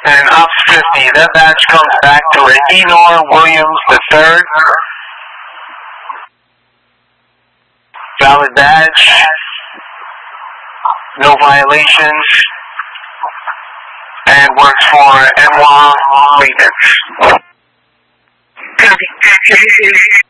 And Ops 50, that badge comes back to Enor Williams III. Valid badge. No violations. And works for NWA maintenance. Copy.